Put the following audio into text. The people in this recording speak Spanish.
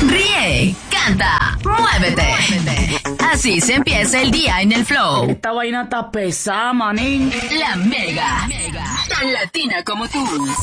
Ríe, canta, muévete. Así se empieza el día en el Flow. Esta vaina está pesada, manín. La Mega, tan latina como tú.